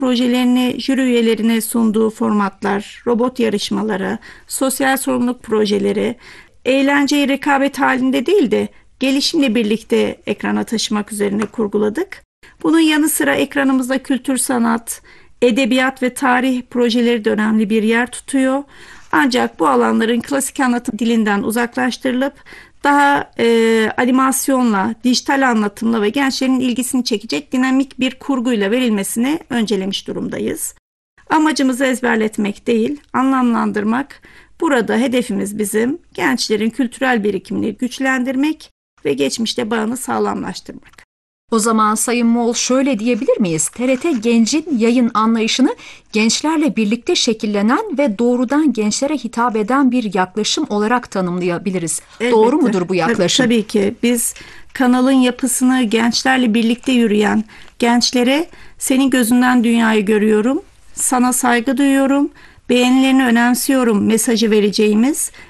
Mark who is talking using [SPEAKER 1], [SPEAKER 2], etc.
[SPEAKER 1] projelerini jüri üyelerine sunduğu formatlar, robot yarışmaları, sosyal sorumluluk projeleri, eğlenceyi rekabet halinde değil de gelişimle birlikte ekrana taşımak üzerine kurguladık. Bunun yanı sıra ekranımızda kültür, sanat, edebiyat ve tarih projeleri de önemli bir yer tutuyor. Ancak bu alanların klasik anlatım dilinden uzaklaştırılıp daha animasyonla, dijital anlatımla ve gençlerin ilgisini çekecek dinamik bir kurguyla verilmesini öncelemiş durumdayız. Amacımız ezberletmek değil, anlamlandırmak. Burada hedefimiz bizim gençlerin kültürel birikimini güçlendirmek ve geçmişte bağını sağlamlaştırmak.
[SPEAKER 2] O zaman Sayın Moğol şöyle diyebilir miyiz? TRT Genc'in yayın anlayışını gençlerle birlikte şekillenen ve doğrudan gençlere hitap eden bir yaklaşım olarak tanımlayabiliriz.
[SPEAKER 1] Elbette.
[SPEAKER 2] Doğru mudur bu yaklaşım?
[SPEAKER 1] Tabii ki biz kanalın yapısını gençlerle birlikte yürüyen gençlere senin gözünden dünyayı görüyorum, sana saygı duyuyorum, beğenilerini önemsiyorum mesajı vereceğimiz